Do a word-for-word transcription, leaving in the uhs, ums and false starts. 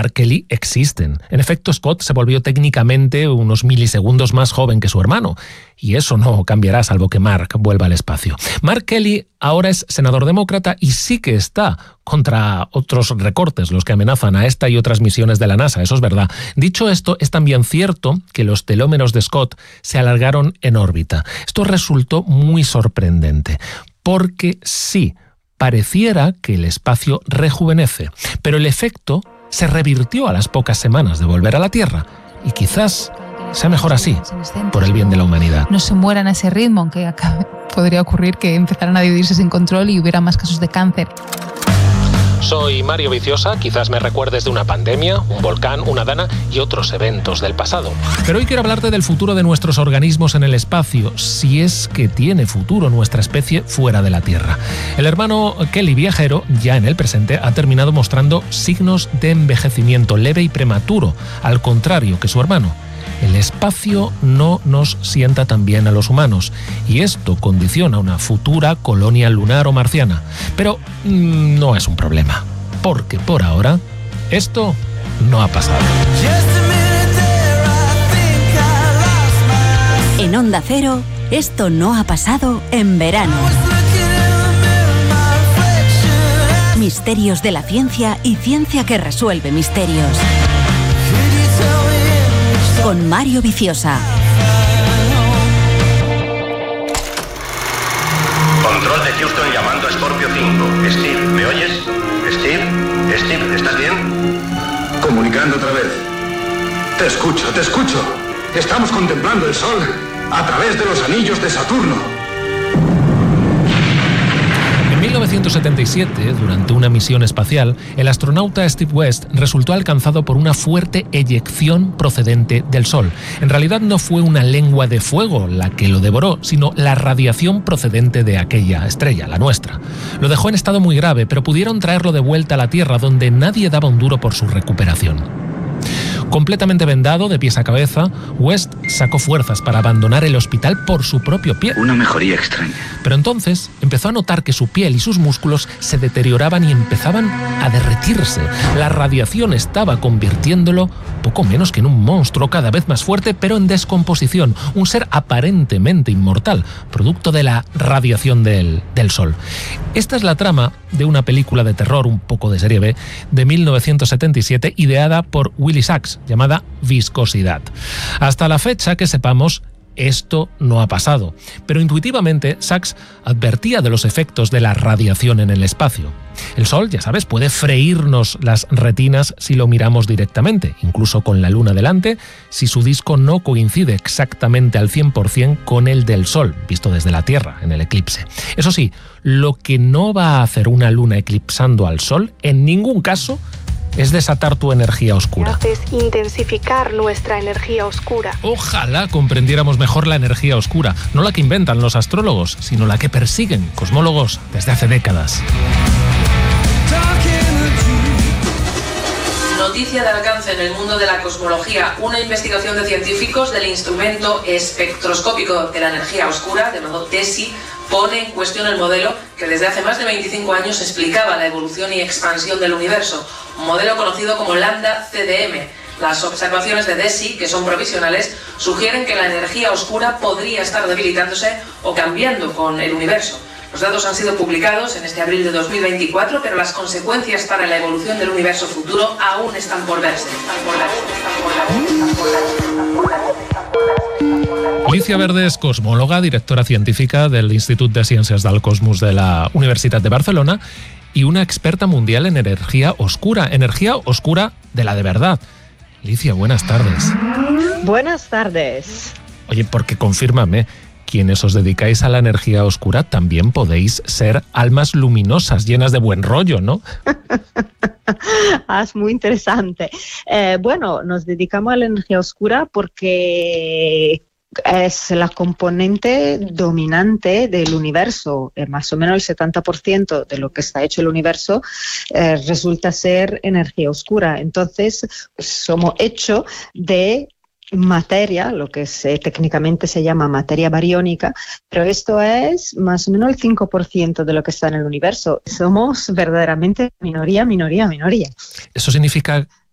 Mark Kelly existen. En efecto, Scott se volvió técnicamente unos milisegundos más joven que su hermano, y eso no cambiará salvo que Mark vuelva al espacio. Mark Kelly ahora es senador demócrata y sí que está contra otros recortes, los que amenazan a esta y otras misiones de la NASA, eso es verdad. Dicho esto, es también cierto que los telómeros de Scott se alargaron en órbita. Esto resultó muy sorprendente, porque sí, pareciera que el espacio rejuvenece, pero el efecto se revirtió a las pocas semanas de volver a la Tierra, y quizás sea mejor así, por el bien de la humanidad. No se mueran a ese ritmo, aunque acá podría ocurrir que empezaran a dividirse sin control y hubiera más casos de cáncer. Soy Mario Viciosa, quizás me recuerdes de una pandemia, un volcán, una dana y otros eventos del pasado. Pero hoy quiero hablarte del futuro de nuestros organismos en el espacio, si es que tiene futuro nuestra especie fuera de la Tierra. El hermano Kelly viajero, ya en el presente, ha terminado mostrando signos de envejecimiento leve y prematuro, al contrario que su hermano. El espacio no nos sienta tan bien a los humanos y esto condiciona una futura colonia lunar o marciana. Pero mmm, no es un problema, porque por ahora esto no ha pasado. En Onda Cero, esto no ha pasado en verano. Misterios de la ciencia y ciencia que resuelve misterios. Con Mario Viciosa. Control de Houston llamando a Scorpio cinco. Steve, ¿me oyes? Steve, Steve, ¿estás bien? Comunicando otra vez. Te escucho, te escucho. Estamos contemplando el Sol a través de los anillos de Saturno. En mil novecientos setenta y siete, durante una misión espacial, el astronauta Steve West resultó alcanzado por una fuerte eyección procedente del Sol. En realidad no fue una lengua de fuego la que lo devoró, sino la radiación procedente de aquella estrella, la nuestra. Lo dejó en estado muy grave, pero pudieron traerlo de vuelta a la Tierra, donde nadie daba un duro por su recuperación. Completamente vendado de pies a cabeza, West sacó fuerzas para abandonar el hospital por su propio pie. Una mejoría extraña. Pero entonces empezó a notar que su piel y sus músculos se deterioraban y empezaban a derretirse. La radiación estaba convirtiéndolo poco menos que en un monstruo cada vez más fuerte, pero en descomposición. Un ser aparentemente inmortal, producto de la radiación del, del Sol. Esta es la trama de una película de terror, un poco de serie B, de mil novecientos setenta y siete, ideada por Willy Sachs, llamada Viscosidad. Hasta la fecha que sepamos, esto no ha pasado, pero intuitivamente Sachs advertía de los efectos de la radiación en el espacio. El Sol, ya sabes, puede freírnos las retinas si lo miramos directamente, incluso con la Luna delante, si su disco no coincide exactamente al cien por ciento con el del Sol, visto desde la Tierra en el eclipse. Eso sí, lo que no va a hacer una Luna eclipsando al Sol, en ningún caso, es desatar tu energía oscura. Es intensificar nuestra energía oscura. Ojalá comprendiéramos mejor la energía oscura, no la que inventan los astrólogos, sino la que persiguen cosmólogos desde hace décadas. Noticia de alcance en el mundo de la cosmología. Una investigación de científicos del instrumento espectroscópico de la energía oscura, llamado TESI, pone en cuestión el modelo que desde hace más de veinticinco años explicaba la evolución y expansión del universo, un modelo conocido como Lambda C D M. Las observaciones de DESI, que son provisionales, sugieren que la energía oscura podría estar debilitándose o cambiando con el universo. Los datos han sido publicados en este abril de dos mil veinticuatro, pero las consecuencias para la evolución del universo futuro aún están por verse. Alicia Verde es cosmóloga, directora científica del Institut de Ciències del Cosmos de la Universitat de Barcelona y una experta mundial en energía oscura, energía oscura de la de verdad. Alicia, buenas tardes. Buenas tardes. Oye, porque confírmame, quienes os dedicáis a la energía oscura también podéis ser almas luminosas, llenas de buen rollo, ¿no? Ah, es muy interesante. Eh, bueno, nos dedicamos a la energía oscura porque es la componente dominante del universo. Eh, más o menos el setenta por ciento de lo que está hecho el universo eh, resulta ser energía oscura. Entonces, somos hechos de materia, lo que se, técnicamente se llama materia bariónica, pero esto es más o menos el cinco por ciento de lo que está en el universo. Somos verdaderamente minoría, minoría, minoría. Eso significa